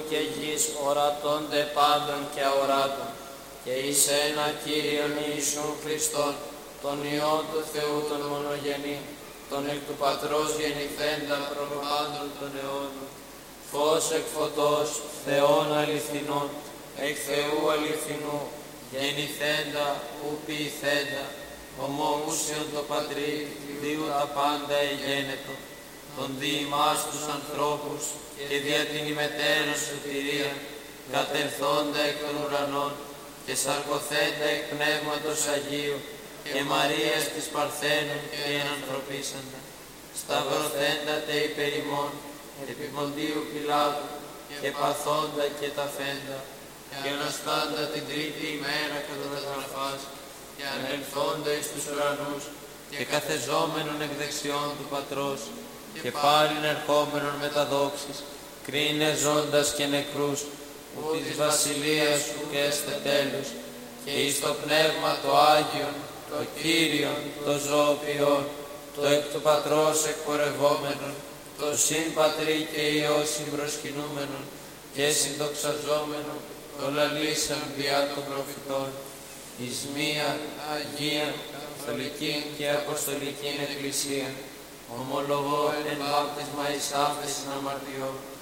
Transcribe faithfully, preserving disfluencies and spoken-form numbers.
και γης ορατώνται πάντων και αοράτων, και εις ένα Κύριον Ιησούν Χριστόν, τον Υιόν του Θεού τον μονογενή, τον εκ του Πατρός γεννηθέντα προπάντων των αιώνων, φως εκ φωτός, Θεόν αληθινών, εκ Θεού αληθινού, γεννηθέντα, ου ποιηθέντα, ομοούσιον το Πατρί, δίου τα πάντα εγένετο, τον δι' ημάς τους ανθρώπους και δια την ημετέρω σωτηρία, κατελθόντα εκ των ουρανών και σαρκωθέντα εκ Πνεύματος Αγίου και Μαρίας της Παρθένου και ενανθρωπίσαντα, σταυρωθέντα τε υπερ ημών, επί Ποντίου Πιλάτου και παθόντα και ταφέντα, και αναστάντα την τρίτη ημέρα κατά τα γραφάς, και ανελθόντα εις τους ουρανούς, και καθεζόμενον εκ δεξιών του Πατρός, και πάλιν ερχόμενον με τα δόξης, κρίνε ζώντας και νεκρούς, που της βασιλείας σου και έστε τέλος, και εις το Πνεύμα το Άγιον, το Κύριον, το ζωοποιόν, το εκ του Πατρός εκπορευόμενον, το συν Πατρί και Υιό συμπροσκυνούμενον, και συνδοξαζόμενον, το λαλήσαν διά των προφητών, εις μία Αγία, Καθολική και Αποστολική Εκκλησία, ομολογώ εν βάπτισμα εις άφεσιν αμαρτιών,